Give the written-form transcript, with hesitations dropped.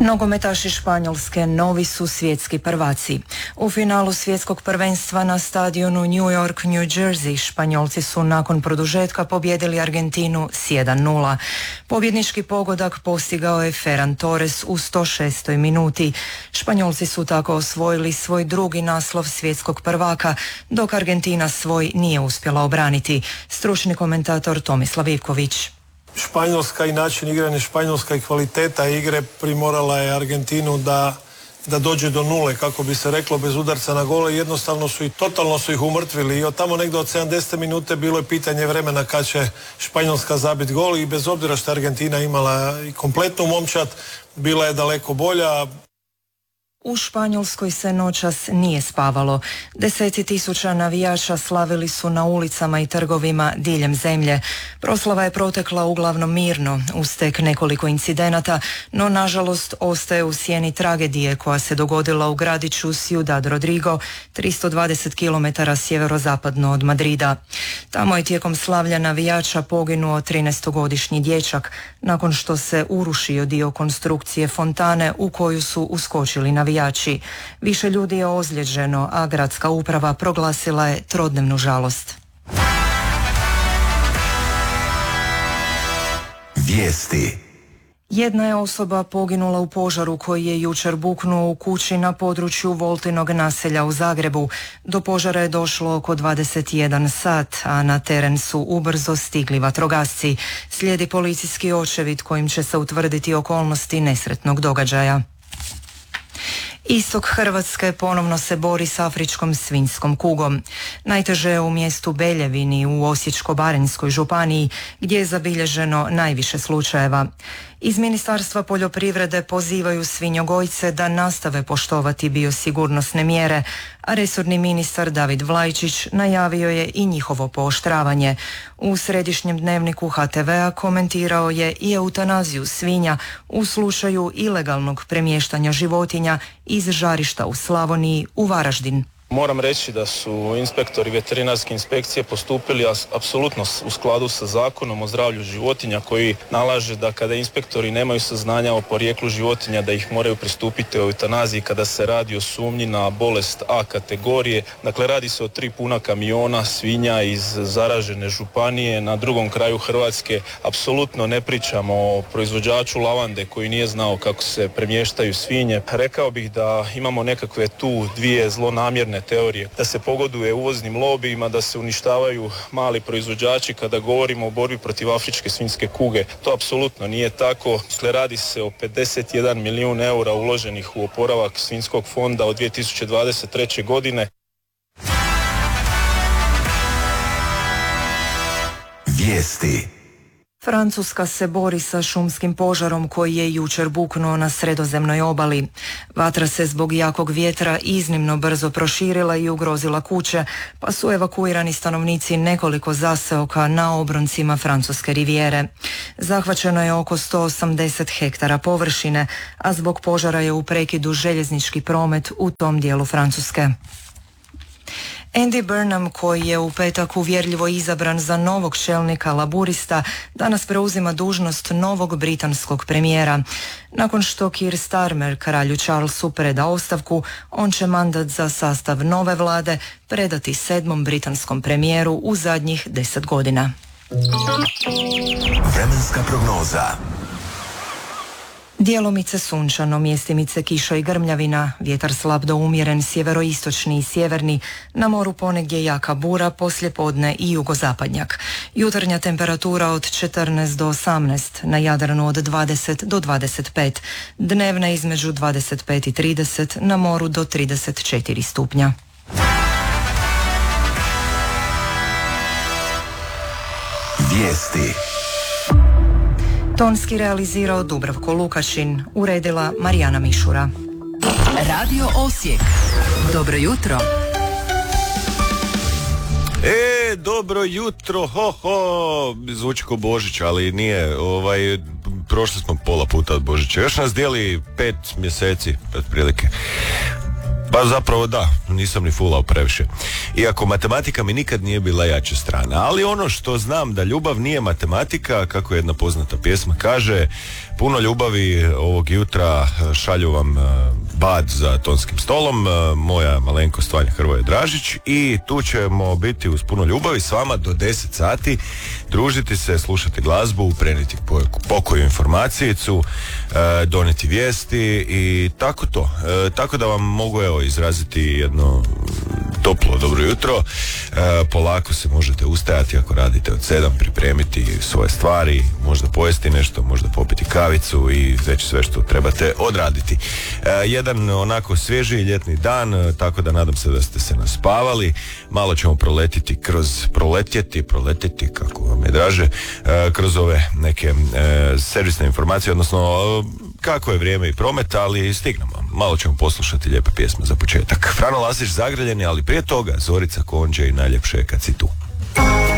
Nogometaši Španjolske novi su svjetski prvaci. U finalu svjetskog prvenstva na stadionu New York, New Jersey, Španjolci su nakon produžetka pobijedili Argentinu s 1:0. Pobjednički pogodak postigao je Ferran Torres u 106. minuti. Španjolci su tako osvojili svoj drugi naslov svjetskog prvaka, dok Argentina svoj nije uspjela obraniti. Stručni komentator Tomislav Ivković. Španjolska i način igranja, Španjolska i kvaliteta igre primorala je Argentinu da dođe do nule, kako bi se reklo, bez udarca na gole. Jednostavno totalno su ih umrtvili i od tamo negdje od 70. minute bilo je pitanje vremena kad će Španjolska zabiti gol i bez obzira što Argentina imala i kompletnu momčad, bila je daleko bolja. U Španjolskoj se noćas nije spavalo. 10.000 navijača slavili su na ulicama i trgovima diljem zemlje. Proslava je protekla uglavnom mirno, uz tek nekoliko incidenata, no nažalost ostaje u sjeni tragedije koja se dogodila u gradiću Ciudad Rodrigo, 320 km sjeverozapadno od Madrida. Tamo je tijekom slavlja navijača poginuo 13-godišnji dječak, nakon što se urušio dio konstrukcije fontane u koju su uskočili navijači. Više ljudi je ozlijeđeno, a gradska uprava proglasila je trodnevnu žalost. Vijesti. Jedna je osoba poginula u požaru koji je jučer buknuo u kući na području Voltinog naselja u Zagrebu. Do požara je došlo oko 21 sat, a na teren su ubrzo stigli vatrogasci. Slijedi policijski očevid kojim će se utvrditi okolnosti nesretnog događaja. Istok Hrvatske ponovno se bori s afričkom svinjskom kugom. Najteže je u mjestu Beljevini u Osječko-baranjskoj županiji, gdje je zabilježeno najviše slučajeva. Iz Ministarstva poljoprivrede pozivaju svinjogojce da nastave poštovati biosigurnosne mjere, a resorni ministar David Vlajčić najavio je i njihovo pooštravanje. U središnjem dnevniku HTV-a komentirao je i eutanaziju svinja u slučaju ilegalnog premještanja životinja iz žarišta u Slavoniji u Varaždin. Moram reći da su inspektori veterinarske inspekcije postupili apsolutno u skladu sa Zakonom o zdravlju životinja, koji nalaže da kada inspektori nemaju saznanja o porijeklu životinja da ih moraju pristupiti eutanaziji kada se radi o sumnji na bolest A kategorije. Dakle, radi se o 3 puna kamiona svinja iz zaražene županije na drugom kraju Hrvatske. Apsolutno ne pričamo o proizvođaču lavande koji nije znao kako se premještaju svinje. Rekao bih da imamo nekakve tu dvije zlonamjerne teorije, da se pogoduje uvoznim lobijima, da se uništavaju mali proizvođači kada govorimo o borbi protiv afričke svinjske kuge. To apsolutno nije tako. Dakle, radi se o 51 milijun eura uloženih u oporavak svinjskog fonda od 2023. godine. Vijesti. Francuska se bori sa šumskim požarom koji je jučer buknuo na sredozemnoj obali. Vatra se zbog jakog vjetra iznimno brzo proširila i ugrozila kuće, pa su evakuirani stanovnici nekoliko zaseoka na obroncima francuske rivijere. Zahvaćeno je oko 180 hektara površine, a zbog požara je u prekidu željeznički promet u tom dijelu Francuske. Andy Burnham, koji je u petak uvjerljivo izabran za novog čelnika Laburista, danas preuzima dužnost novog britanskog premijera. Nakon što Keir Starmer kralju Charlesu preda ostavku, on će mandat za sastav nove vlade predati 7. britanskom premijeru u zadnjih 10 godina. Vremenska prognoza. Djelomice sunčano, mjestimice kiša i grmljavina, vjetar slab do umjeren sjeveroistočni i sjeverni, na moru ponegdje jaka bura, poslijepodne i jugozapadnjak. Jutarnja temperatura od 14 do 18, na Jadranu od 20 do 25, dnevna između 25 i 30, na moru do 34 stupnja. Vijesti. Tonski realizirao Dubravko Lukašin, uredila Marijana Mišura. Radio Osijek. Dobro jutro. Dobro jutro, zvuči ko Božić, ali nije, prošli smo pola puta od Božića. Još nas dijeli 5 mjeseci, otprilike. Pa zapravo da, nisam ni fulao previše. Iako matematika mi nikad nije bila jača strana. Ali ono što znam da ljubav nije matematika, kako jedna poznata pjesma kaže, puno ljubavi ovog jutra šalju vam Bad za tonskim stolom, moja malenkost Vanja Hrvoje Dražić, i tu ćemo biti uz puno ljubavi s vama do 10 sati, družiti se, slušati glazbu, prenijeti pokoju informacijicu, donijeti vijesti i tako to. Tako da vam mogu izraziti jedno toplo dobro jutro. Polako se možete ustajati ako radite od 7, pripremiti svoje stvari, možda pojesti nešto, možda popiti kavicu i već sve što trebate odraditi. Jedan onako svježi ljetni dan, tako da nadam se da ste se naspavali. Malo ćemo proletjeti, kako vam je draže, kroz ove neke servisne informacije, odnosno kako je vrijeme i promet, ali stignemo. Malo ćemo poslušati lijepe pjesme za početak. Frano Lasić Zagrljeni, ali prije toga Zorica Konđe i Najljepše je kad si tu.